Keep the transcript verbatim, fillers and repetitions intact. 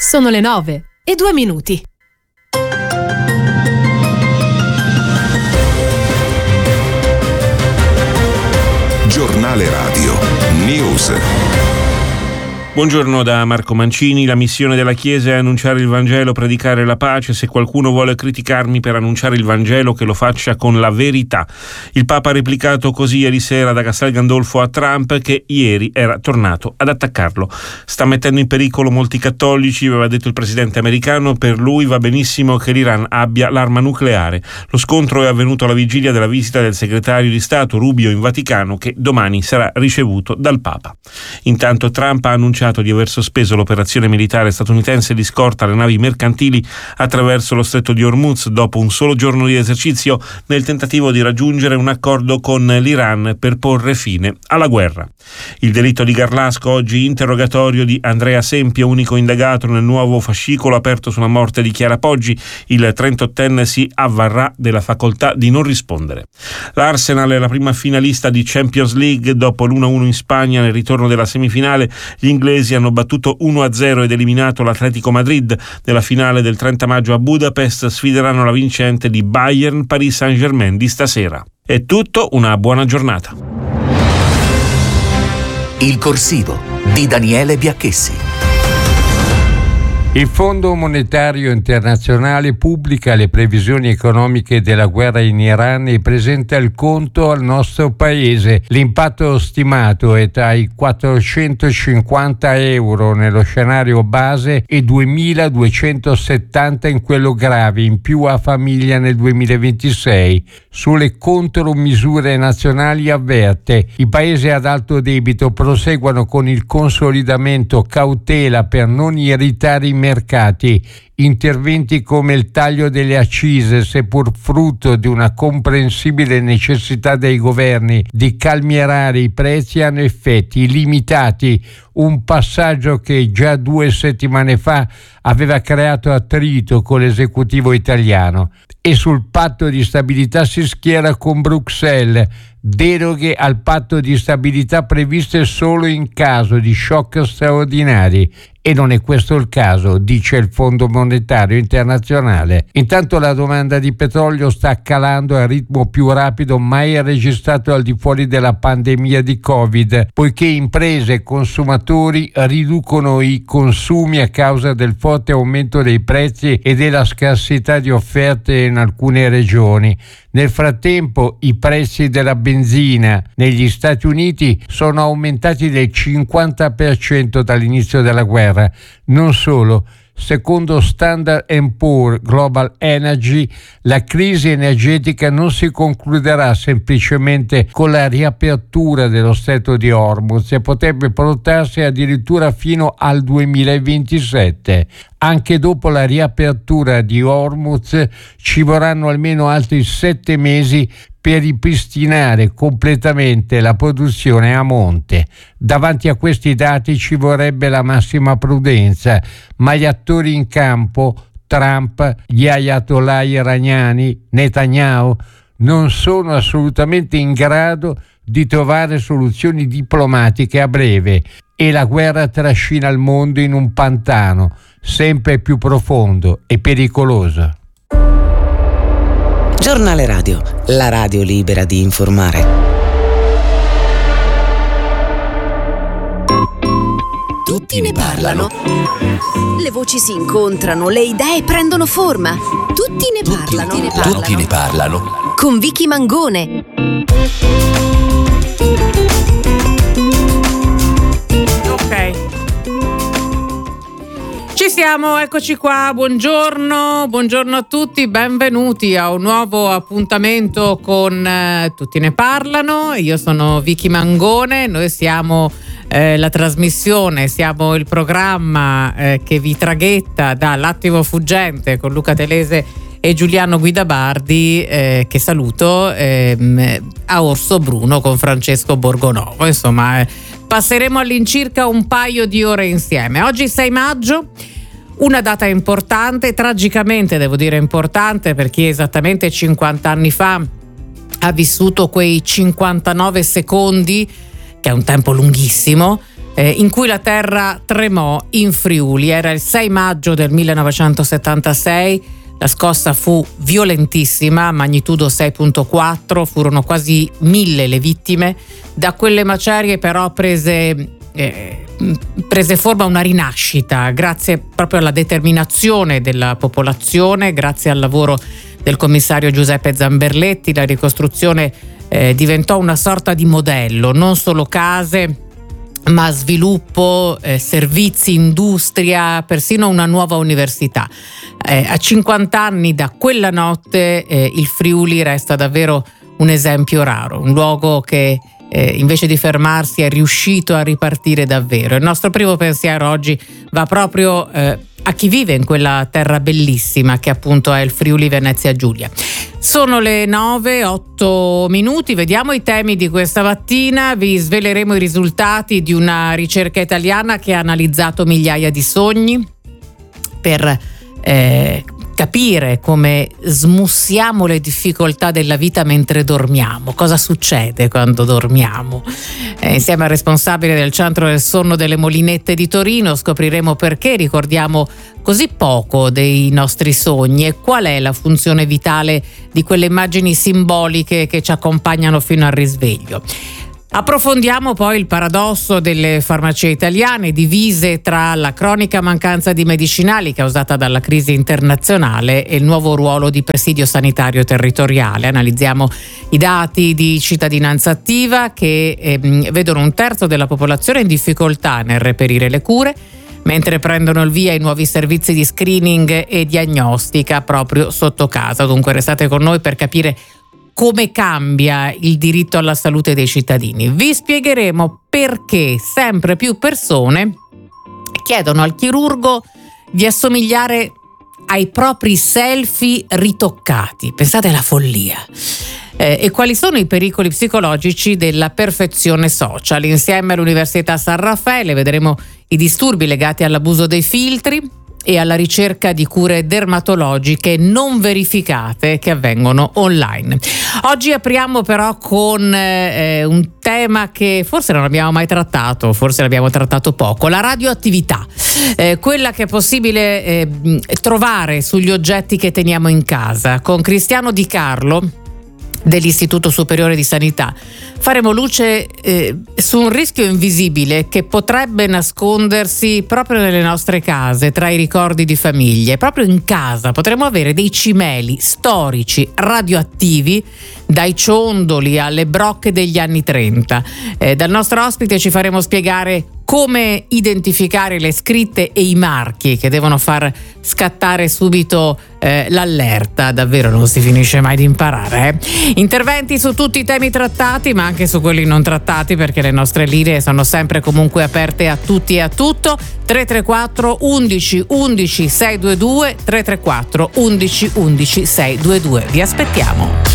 Sono le nove e due minuti. Giornale Radio News. Buongiorno da Marco Mancini. La missione della Chiesa è annunciare il Vangelo, predicare la pace. Se qualcuno vuole criticarmi per annunciare il Vangelo, che lo faccia con la verità. Il Papa ha replicato così ieri sera da Castel Gandolfo a Trump, che ieri era tornato ad attaccarlo. Sta mettendo in pericolo molti cattolici, aveva detto il presidente americano. Per lui va benissimo che l'Iran abbia l'arma nucleare. Lo scontro è avvenuto alla vigilia della visita del segretario di Stato Rubio in Vaticano, che domani sarà ricevuto dal Papa. Intanto Trump ha annunciato di aver sospeso l'operazione militare statunitense di scorta alle navi mercantili attraverso lo stretto di Hormuz dopo un solo giorno di esercizio, nel tentativo di raggiungere un accordo con l'Iran per porre fine alla guerra. Il delitto di Garlasco, oggi interrogatorio di Andrea Sempio, unico indagato nel nuovo fascicolo aperto sulla morte di Chiara Poggi. Il trentottenne si avvarrà della facoltà di non rispondere. L'Arsenal è la prima finalista di Champions League dopo l'uno a uno in Spagna nel ritorno della semifinale. Gli inglesi hanno battuto uno a zero ed eliminato l'Atletico Madrid. Nella finale del trenta maggio a Budapest sfideranno la vincente di Bayern Paris Saint-Germain di stasera. È tutto, una buona giornata. Il corsivo di Daniele Biacchessi. Il Fondo Monetario Internazionale pubblica le previsioni economiche della guerra in Iran e presenta il conto al nostro paese. L'impatto stimato è tra i quattrocentocinquanta euro nello scenario base e duemiladuecentosettanta in quello grave, in più a famiglia nel duemilaventisei. Sulle contromisure nazionali avverte: i paesi ad alto debito proseguono con il consolidamento cautela per non irritare i mercati. Interventi come il taglio delle accise, seppur frutto di una comprensibile necessità dei governi di calmierare i prezzi, hanno effetti limitati. Un passaggio che già due settimane fa aveva creato attrito con l'esecutivo italiano. E sul patto di stabilità si schiera con Bruxelles. Deroghe al patto di stabilità previste solo in caso di shock straordinari. E non è questo il caso, dice il Fondo Monetario Internazionale. Intanto la domanda di petrolio sta calando a ritmo più rapido mai registrato al di fuori della pandemia di Covid, poiché imprese e consumatori riducono i consumi a causa del forte aumento dei prezzi e della scarsità di offerte in alcune regioni. Nel frattempo i prezzi della benzina negli Stati Uniti sono aumentati del cinquanta per cento dall'inizio della guerra. Non solo, secondo Standard and Poor's Global Energy, la crisi energetica non si concluderà semplicemente con la riapertura dello stretto di Hormuz e potrebbe portarsi addirittura fino al duemilaventisette. Anche dopo la riapertura di Hormuz ci vorranno almeno altri sette mesi per ripristinare completamente la produzione a monte. Davanti a questi dati ci vorrebbe la massima prudenza, ma gli attori in campo, Trump, gli ayatollah iraniani, Netanyahu, non sono assolutamente in grado di trovare soluzioni diplomatiche a breve e la guerra trascina il mondo in un pantano sempre più profondo e pericoloso. Giornale Radio, la radio libera di informare. Tutti ne parlano. Le voci si incontrano, le idee prendono forma. Tutti ne Tutti, parlano. tutti ne parlano. Tutti ne parlano. Con Vicky Mangone. Ok. Ci siamo, eccoci qua, buongiorno, buongiorno a tutti, benvenuti a un nuovo appuntamento con eh, Tutti ne parlano. Io sono Vicky Mangone, noi siamo eh, la trasmissione, siamo il programma eh, che vi traghetta dall'attimo fuggente con Luca Telese e Giuliano Guidabardi, eh, che saluto, eh, a Orso Bruno con Francesco Borgonovo. Insomma, eh, passeremo all'incirca un paio di ore insieme. Oggi sei maggio, una data importante, tragicamente devo dire importante, perché esattamente cinquanta anni fa ha vissuto quei cinquantanove secondi, che è un tempo lunghissimo, eh, in cui la terra tremò in Friuli. Era il sei maggio del millenovecentosettantasei, la scossa fu violentissima, magnitudo sei virgola quattro, furono quasi mille le vittime. Da quelle macerie però prese... Eh, prese forma una rinascita grazie proprio alla determinazione della popolazione, grazie al lavoro del commissario Giuseppe Zamberletti. La ricostruzione eh, diventò una sorta di modello, non solo case ma sviluppo, eh, servizi, industria, persino una nuova università. Eh, a cinquanta anni da quella notte eh, il Friuli resta davvero un esempio raro, un luogo che Eh, invece di fermarsi è riuscito a ripartire davvero. Il nostro primo pensiero oggi va proprio eh, a chi vive in quella terra bellissima che appunto è il Friuli Venezia Giulia. Sono le nove e otto minuti, vediamo i temi di questa mattina. Vi sveleremo i risultati di una ricerca italiana che ha analizzato migliaia di sogni per eh, capire come smussiamo le difficoltà della vita mentre dormiamo. Cosa succede quando dormiamo? Eh, insieme al responsabile del Centro del Sonno delle Molinette di Torino scopriremo perché ricordiamo così poco dei nostri sogni e qual è la funzione vitale di quelle immagini simboliche che ci accompagnano fino al risveglio. Approfondiamo poi il paradosso delle farmacie italiane divise tra la cronica mancanza di medicinali causata dalla crisi internazionale e il nuovo ruolo di presidio sanitario territoriale. Analizziamo i dati di Cittadinanza Attiva che ehm, vedono un terzo della popolazione in difficoltà nel reperire le cure, mentre prendono il via i nuovi servizi di screening e diagnostica proprio sotto casa. Dunque restate con noi per capire come cambia il diritto alla salute dei cittadini. Vi spiegheremo perché sempre più persone chiedono al chirurgo di assomigliare ai propri selfie ritoccati. Pensate alla follia. Eh, e quali sono i pericoli psicologici della perfezione social? Insieme all'Università San Raffaele vedremo i disturbi legati all'abuso dei filtri e alla ricerca di cure dermatologiche non verificate che avvengono online. Oggi apriamo però con eh, un tema che forse non abbiamo mai trattato, forse l'abbiamo trattato poco, la radioattività, eh, quella che è possibile eh, trovare sugli oggetti che teniamo in casa. Con Cristiano Di Carlo dell'Istituto Superiore di Sanità faremo luce eh, su un rischio invisibile che potrebbe nascondersi proprio nelle nostre case, tra i ricordi di famiglie. Proprio in casa potremmo avere dei cimeli storici radioattivi, dai ciondoli alle brocche degli anni trenta. Eh, dal nostro ospite ci faremo spiegare come identificare le scritte e i marchi che devono far scattare subito eh, l'allerta. Davvero non si finisce mai di imparare. Eh? Interventi su tutti i temi trattati, ma anche su quelli non trattati, perché le nostre linee sono sempre comunque aperte a tutti e a tutto. tre tre quattro undici undici sei due due, tre tre quattro undici undici sei due due. Vi aspettiamo.